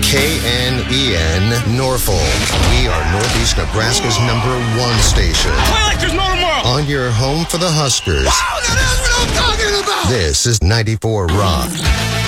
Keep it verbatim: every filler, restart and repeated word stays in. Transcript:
K N E N Norfolk. We are Northeast Nebraska's number one station. Play like there's no tomorrow. On your home for the Huskers. Wow, that is what I'm talking about. This is ninety-four Rock.